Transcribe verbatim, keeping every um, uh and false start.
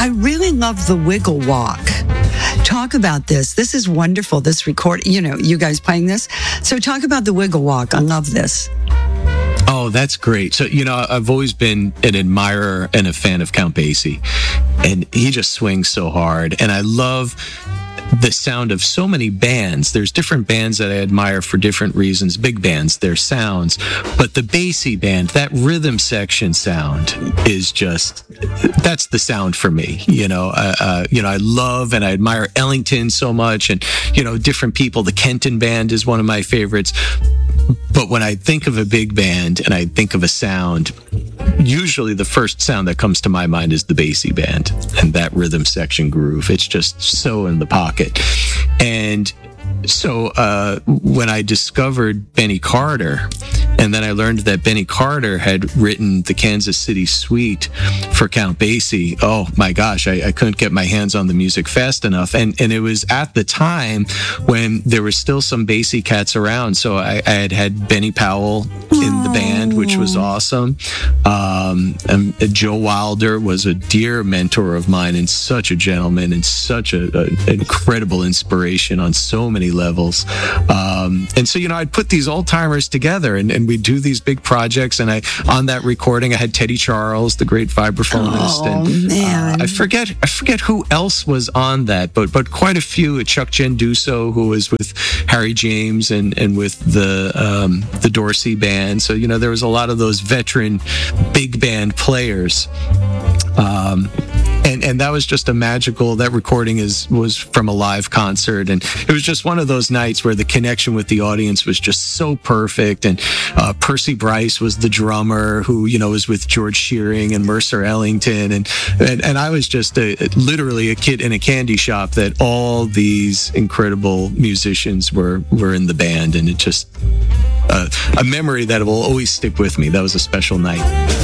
I really love the wiggle walk. Talk about this. This is wonderful, this record, you know, you guys playing this. So talk about the wiggle walk. I love this. Oh, that's great. So, you know, I've always been an admirer and a fan of Count Basie, and he just swings so hard. And I love the sound of so many bands. There's different bands that I admire for different reasons, big bands, their sounds. But the Basie band, that rhythm section sound is just, that's the sound for me. You know, uh, uh, you know, I love and I admire Ellington so much, and, you know, different people. The Kenton band is one of my favorites. But when I think of a big band and I think of a sound, usually the first sound that comes to my mind is the Basie band and that rhythm section groove. It's just so in the pocket. And so uh, when I discovered Benny Carter, and then I learned that Benny Carter had written the Kansas City Suite for Count Basie, oh my gosh, I, I couldn't get my hands on the music fast enough. And and it was at the time when there was still some Basie cats around. So I, I had had Benny Powell in the band, which was awesome. Um, and Joe Wilder was a dear mentor of mine and such a gentleman and such a, a incredible inspiration on so many levels. Um, and so, you know, I'd put these old timers together and, and we'd do these big projects. And I, on that recording, I had Teddy Charles, the great vibraphonist. Oh, and man. Uh, I forget, I forget who else was on that, but, but quite a few. Chuck Genduso, who was with Harry James and, and with the, um, the Dorsey band. So, you know, there was a lot of those veteran big band players. Um, and, and that was just a magical, that recording is, was from a live concert. And it was just one of those nights where the connection with the audience was just so perfect. And, uh, Percy Bryce was the drummer who, you know, was with George Shearing and Mercer Ellington. And, and, and I was just a, literally a kid in a candy shop that all these incredible musicians were, were in the band. And it just, uh, a memory that will always stick with me. That was a special night.